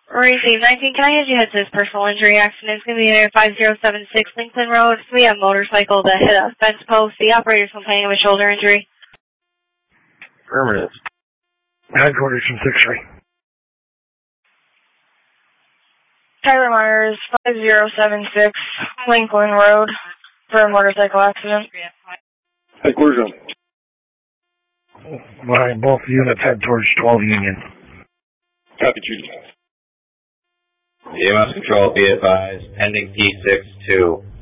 Receive 19, can I have you head to this personal injury accident? It's going to be near 5076 Lincoln Road. We have a motorcycle that hit a fence post. The operator's complaining of a shoulder injury. Affirmative. Headquarters from 6-3. Tyler Myers, 5076 Lincoln Road for a motorcycle accident. Headquarters. Behind both units, head towards 12 Union. Copy, Chief. EMS control, be advised, ending P62.